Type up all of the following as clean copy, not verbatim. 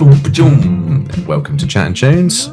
Welcome to Chat and Tunes.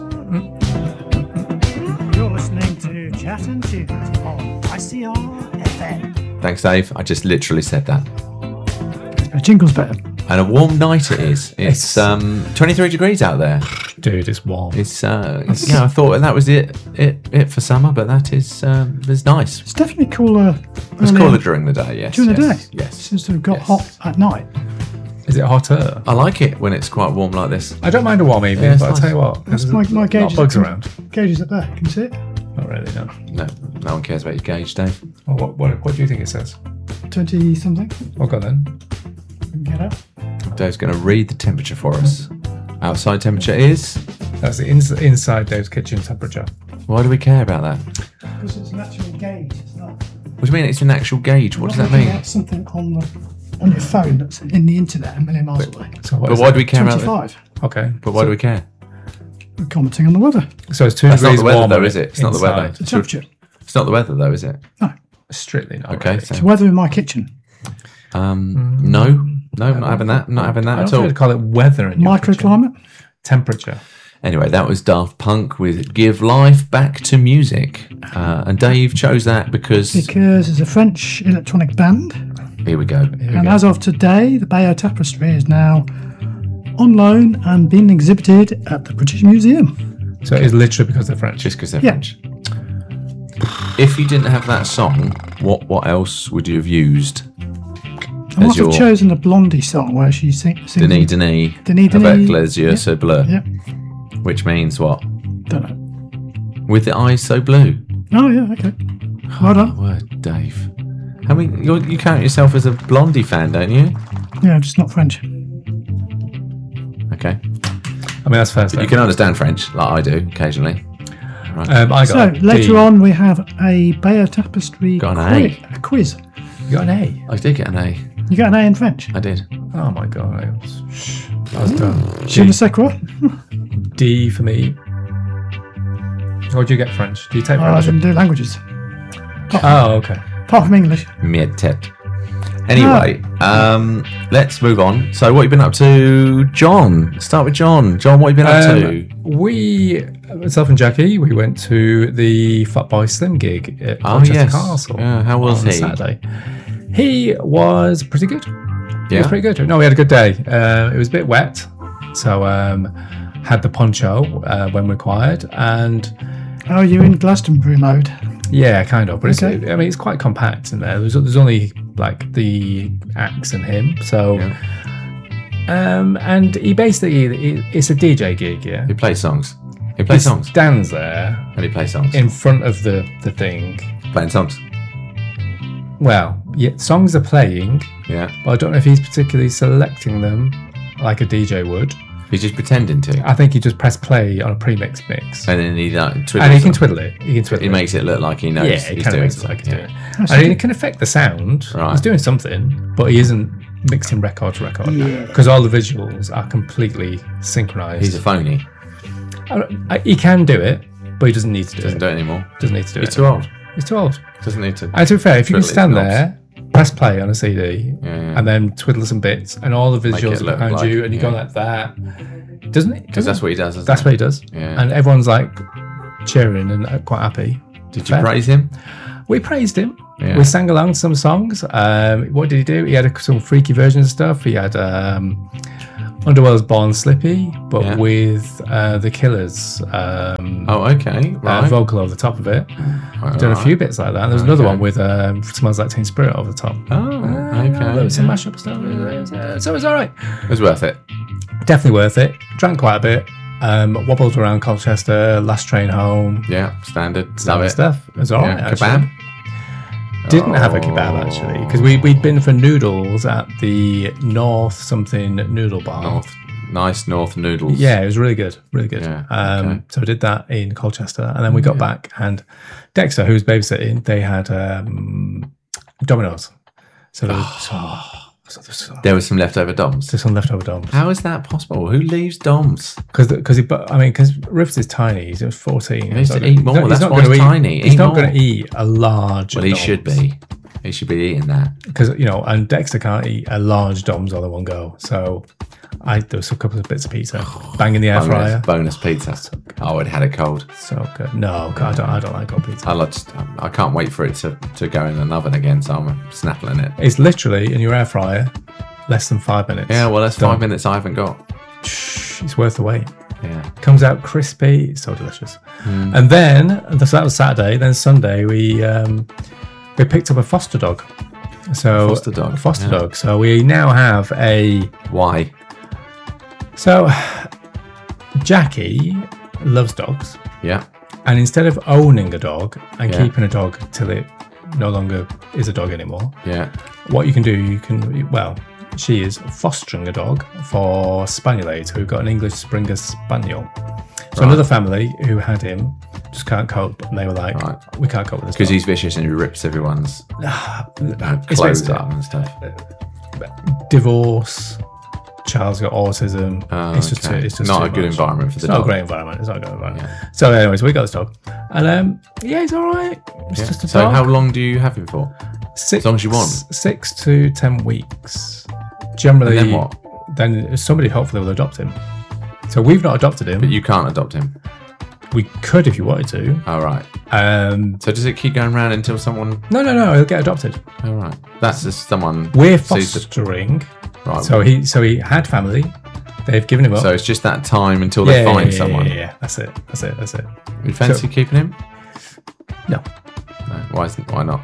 You're listening to Chat and Tunes on ICR FM. Thanks, Dave. I just literally said that. The jingle's better. And a warm night it is. It's 23 degrees out there. Dude, it's warm. It's I thought that was it for summer, but that is it's nice. It's definitely cooler. It's cooler during the day. Yes. During the day. Yes. Seems to have got hot at night. Is it hotter? I like it when it's quite warm like this. I don't mind a warm evening, Yeah, it's but I'll tell you what. That's there's my a lot gauge. of bugs around. Gauge is up there. Can you see it? Not really, no. No one cares about your gauge, Dave. Well, what do you think it says? 20 something. I'll go then. Get out. Dave's going to read the temperature for us. Outside temperature is. That's the inside Dave's kitchen temperature. Why do we care about that? Because it's an actual gauge. It's not. What do you mean it's an actual gauge? What does that looking mean? at something on your phone that's in the internet a million miles away. So what But is why that? do we care about that? 25. Okay. But why do we care? We're commenting on the weather. So it's 2 That's not degrees the weather, warmer though, is it? It's not the weather. inside. The temperature. It's not the weather, though, is it? No. Strictly not. Okay. really. So, It's weather in my kitchen. no, I'm not having that. I'm not having that I at don't all. think I'd call it weather in your kitchen. Microclimate. Temperature. Anyway, that was Daft Punk with "Give Life Back to Music," and Dave chose that because Because it's a French electronic band. here we go. And as of today, the Bayeux Tapestry is now on loan and being exhibited at the British Museum. So it is literally because they're French. Just because they're Yeah. French. If you didn't have that song, what else would you have used? I must have chosen a Blondie song where she sings. Denis, Denis, Denis, avec Denis. les yeux so bleu, Yeah, which means what? don't know. With the eyes so blue. Oh, yeah, okay. Well done. Word, Dave. I mean, you count yourself as a Blondie fan, don't you? Yeah, just not French. Okay. I mean, that's first. You can understand French, like I do, occasionally. I got So, a later D. on, we have a Bayeux Tapestry Got an a quiz. You got an A. I did get an A. You got an A in French. I did. Oh my god. I was done. Je ne sais quoi. D for me. What do you get French? Do you take I French? didn't do languages. Oh, okay. Apart from English. Mied tête. Anyway, let's move on. So, what have you been up to, John? Let's start with John. John, what have you been up to? We, myself and Jackie, we went to the Fatboy Slim gig at Colchester Castle. Yeah, how was on he? Saturday. He was pretty good. He Yeah? was pretty good. No, we had a good day. It was a bit wet, so had the poncho when required, and Oh, you're in Glastonbury mode. yeah, kind of. But Okay. it's quite compact in there. There's only like the acts and him. So, and he basically it's a DJ gig. Yeah, He plays songs. He plays songs. Stands there And he plays songs. in front of the thing. Playing songs. Well, yeah, songs are playing, Yeah. but I don't know if he's particularly selecting them like a DJ would. He's just pretending to. I think he just press play on a pre-mix mix. And then he twiddles And he can them. twiddle it. He can twiddle He it. makes it look like he knows Yeah, he's it kind of doing makes it something. like he's doing Yeah. it. And it can affect the sound. Right. He's doing something, but he isn't mixing record to record. Yeah. Because all the visuals are completely synchronized. He's a phony. He can do it, but he doesn't need to do Doesn't it. do it anymore. Doesn't need to do He's it. too old. He's too old. Doesn't need to. And to be fair, if you can Twiddle stand his knobs. there, press play on a CD, Yeah. and then twiddle some bits, and all the Make it visuals look behind like- you, and you go yeah. like that, doesn't it? Because that's what he does. Isn't That's it? what he does. Yeah. And everyone's like cheering and quite happy. Did you Fair. praise him? We praised him. Yeah. We sang along to some songs. What did he do? He had some freaky versions of stuff. He had Underworld's Born Slippy, but Yeah. with the Killers Oh, okay. Right. vocal over the top of it. Right, Done a right. few bits like that. And there's another Okay. one with Smells Like Teen Spirit over the top. Oh, okay. There was some mashup stuff. So it was all right. It was worth it. Definitely worth it. Drank quite a bit. Wobbled around Colchester, last train home. Yeah, standard. Some Love it. stuff. It was all right, Yeah, actually. kebab. Didn't have a kebab actually because we'd been for noodles at the North something noodle bar. Nice North noodles. Yeah, it was really good, really good. Yeah, okay. So we did that in Colchester, and then we got back, and Dexter, who was babysitting, they had Domino's. So there was, There was some leftover DOMs. there's some leftover Doms. How is that possible? Who leaves DOMs? Because Rivers is tiny. He's just 14. He needs to eat more. That's not why he's gonna tiny. He's Eat not more. going to eat a large. Well, he should be. He should be eating that. because and Dexter can't eat a large Dom's all in one go. So there was a couple of bits of pizza, bang in the air fryer. Bonus pizza. Oh, it had it cold. So good. No, I don't like cold pizza. I can't wait for it to go in an oven again, so I'm snapping it. It's literally in your air fryer, less than 5 minutes. Yeah, well, that's Done. 5 minutes I haven't got. It's worth the wait. Yeah. Comes out crispy. It's so delicious. And then, so that was Saturday. Then Sunday, we picked up a foster dog. So Foster dog, yeah. dog. So we now have a. Why? So Jackie loves dogs, Yeah. and instead of owning a dog and Yeah. keeping a dog till it no longer is a dog anymore, Yeah. what you can do, she is fostering a dog for Spanielades who got an English Springer Spaniel. So another family who had him just can't cope, and they were like, Right. we can't cope with this Because dog. he's vicious and he rips everyone's It's clothes basically- up and stuff. Divorce, child's got autism. Oh, it's just okay. it's just Not too a good much. environment for the It's not dog. a great environment. It's not a good environment. Yeah. So, anyways, we got this dog, and he's all right. It's Yeah. just a So dog. how long do you have him for? Six, as long as you want? 6 to 10 weeks. Generally, And then what? Then somebody hopefully will adopt him. So we've not adopted him. But you can't adopt him. We could if you wanted to. All right. So does it keep going around until someone? no, he'll get adopted. All right. That's just someone. We're sees the- fostering. Right. So he had family. They've given him up. So it's just that time until they find someone. Yeah, that's it. You fancy keeping him? No. No. Why not?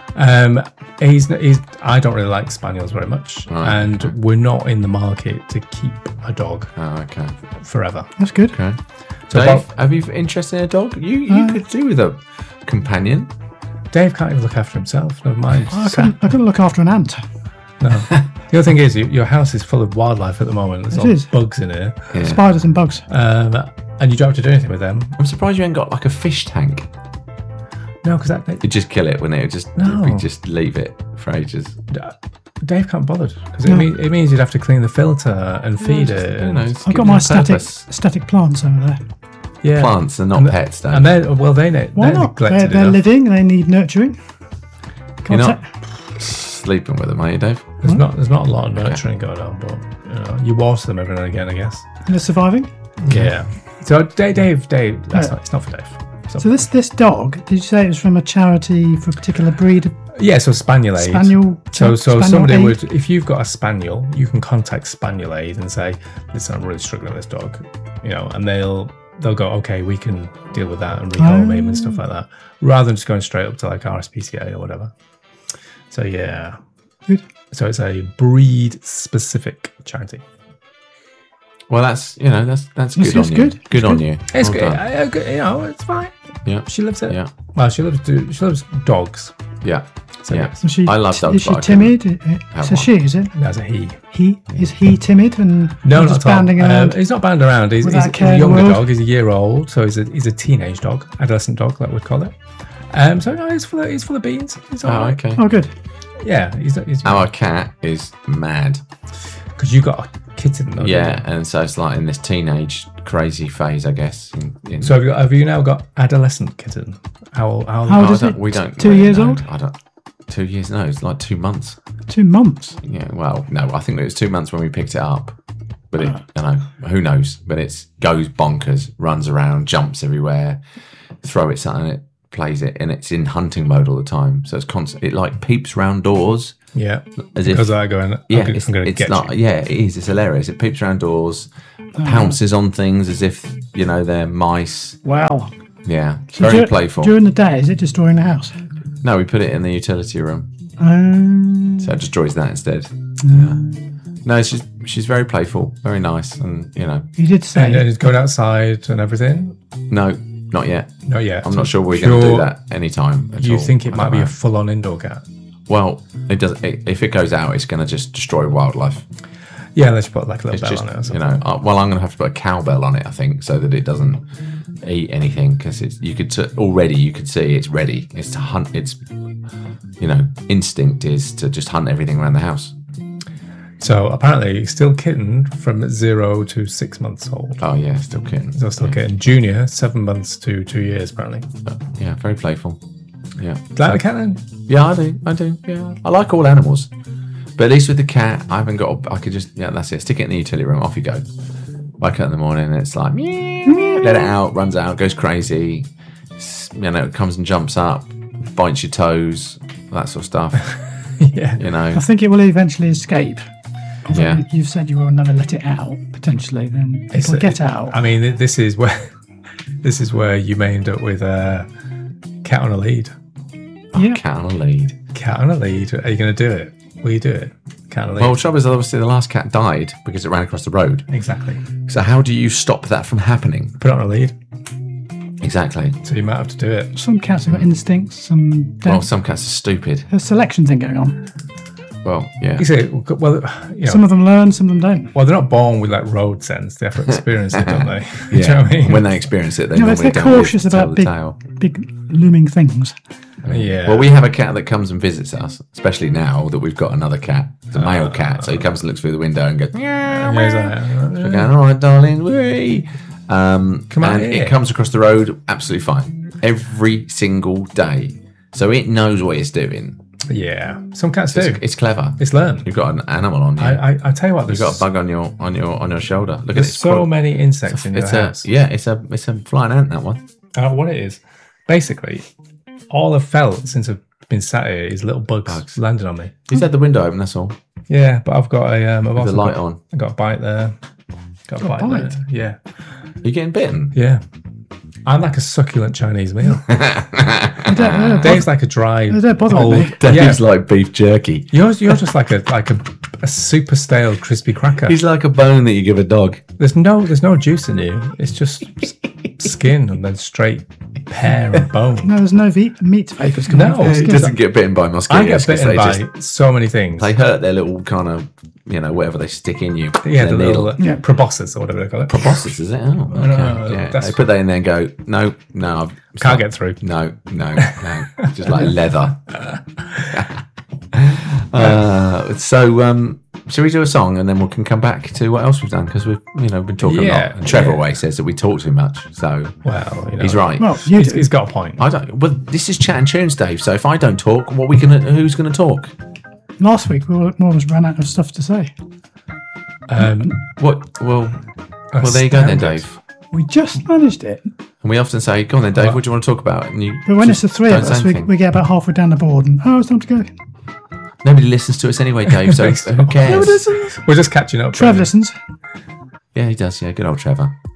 He's I don't really like spaniels very much, Right, and we're not in the market to keep a dog Oh, okay. forever. That's good. Okay. So Dave, have you interested in a dog? You could do with a companion. Dave can't even look after himself. Never mind. I couldn't look after an ant. No. The other thing is, your house is full of wildlife at the moment. There's It all is. bugs in here, Yeah. Spiders and bugs. and you don't have to do anything with them. I'm surprised you ain't got like a fish tank. No, because You'd just kill it, wouldn't it? No. You'd just leave it for ages. Dave can't bother because No. it means you'd have to clean the filter and feed it. You and- know, it's I've got given my a purpose. static plants over there. yeah, Plants are not pets, Dave. and they're Why not? They're neglected enough. living. They need nurturing. You're Can't not ta- sleeping with them, are you, Dave? There's not a lot of nurturing going on, but you water them every now and again, I guess. They're surviving. Yeah. So Dave, it's not for Dave. So this dog, did you say it was from a charity for a particular breed? Yeah, so Spaniel Aid. Spaniel. So Spaniel somebody Aid? would, if you've got a spaniel, you can contact Spaniel Aid and say, "Listen, I'm really struggling with this dog," and they'll go, "Okay, we can deal with that and rehome him and stuff like that," rather than just going straight up to like RSPCA or whatever. So yeah, Good. so it's a breed specific charity. Well, that's good on you. good. Good on you. It's Well done. good. It's fine. Yeah. She loves it. Yeah. Well, she loves dogs. Yeah. So Yeah. yes, Is she, I love dogs, Is she but I couldn't timid? have It's a she, is it? that's a he. Is he timid and No, just not at all. banding around? He's not banding around. He's Without a care in the younger world? dog. He's a year old, so he's a teenage dog, adolescent dog, like we'd call it. So no, he's full of beans. He's all Oh, right. okay. Oh, good. Yeah, he's Our cat is mad. because you got a kitten. Though, Yeah, didn't and so it's like in this teenage crazy phase, I guess. you? So have you now got adolescent kitten? How old old is it? We don't. 2 really years know. old? I don't. 2 years? No, it's like 2 months. 2 months. Yeah. Well, no, I think it was 2 months when we picked it up. But who knows? But it goes bonkers, runs around, jumps everywhere, throw it something, it plays it, and it's in hunting mode all the time. So it's constant. It like peeps round doors Yeah, as if. because I going. Yeah, I'm going to it's get like you. yeah, it is. It's hilarious. It peeps around doors, pounces on things as if they're mice. Wow. Yeah, So very playful. During the day, is it destroying the house? No, we put it in the utility room, so it destroys that instead. Yeah. No, she's very playful, very nice, and You did say. And it's going outside and everything. no, not yet. Not yet. I'm not sure we're going to do that anytime. Do you think it I might don't be know. a full-on indoor cat? Well, it does. If it goes out, it's going to just destroy wildlife. Yeah, let's put like a little It's bell just on it or something. well, I'm going to have to put a cowbell on it, I think, so that it doesn't eat anything because you could see it's ready. It's to hunt. It's instinct is to just hunt everything around the house. So apparently, still kitten from 0 to 6 months old. Oh yeah, still kitten. So still kitten. Junior, 7 months to 2 years apparently. But, yeah, very playful. Yeah. Do you like the cat then? Yeah, I do. Yeah, I like all animals, but at least with the cat, I haven't got. I could just that's it. Stick it in the utility room. Off you go. Wake up in the morning, and it's like let it out, runs out, goes crazy. It comes and jumps up, bites your toes, that sort of stuff. Yeah. I think it will eventually escape. Although Yeah. you've said you will never let it out, potentially, then it will get out. I mean, this is where you may end up with a cat on a lead. Yeah. Cat on a lead. Cat on a lead. Are you going to do it? Will you do it? Cat on a lead. Well, the trouble is, obviously, the last cat died because it ran across the road. Exactly. So how do you stop that from happening? Put it on a lead. Exactly. So you might have to do it. Some cats have got instincts, some don't. Well, some cats are stupid. There's a selection thing going on. Well, yeah. You see, well, Some of them learn, some of them don't. well, they're not born with like road sense. They have to experience it, don't they? Yeah. Do you know what I mean? When they experience it, they No, normally they're don't live cautious to tell about the tale. big looming things. Yeah. Well, we have a cat that comes and visits us, especially now that we've got another cat. It's a male cat, so he comes and looks through the window and goes, And he's like, we're going, all right, darling, wee. Come on and here. it comes across the road absolutely fine every single day. So it knows what it's doing. yeah. Some cats do. It's clever. It's learned. You've got an animal on you. I tell you what, You've there's, got a bug on your shoulder. Look at there's it. so many insects in your house. It's a flying ant, that one. I don't know what it is. Basically, all I've felt since I've been sat here is little bugs landing on me. He's had the window open, that's all. Yeah, but I've got a With the light on. I got a bite there. Got a bite bite? there. Yeah, You're getting bitten. yeah. I'm like a succulent Chinese meal. Dave's like a dry, They don't bother with old. me. Dave's like beef jerky. You're just like a super stale crispy cracker. He's like a bone that you give a dog. There's no juice in you. It's just skin and then straight hair and bone. No, there's no meat vapors coming No, off the he He skin. doesn't get bitten by mosquitoes. I get 'cause bitten they by just- so many things. They hurt their little kind of, whatever they stick in you. Yeah, their the little Yeah. proboscis or whatever they call it. proboscis, is it? Oh, okay. no, Yeah. that's- They put that in there and go, no, Can't get through. No, just like leather. Shall we do a song and then we can come back to what else we've done? Because we've been talking a Yeah, lot. And Trevor yeah. always says that we talk too much, so Well, he's right. Well, you do. He's got a point. I don't. Well, this is chat and tunes, Dave. So if I don't talk, who's gonna talk? Last week, we almost ran out of stuff to say. What? Well, there you go then, Dave. We just managed it. And we often say, "Go on then, Dave. What do you want to talk about?" And you. But when just it's the three of don't say us, we anything. get about halfway down the board and, it's time to go. Nobody listens to us anyway, Dave. So who cares? We're just catching up. Trev listens. Yeah, he does. Yeah, good old Trevor.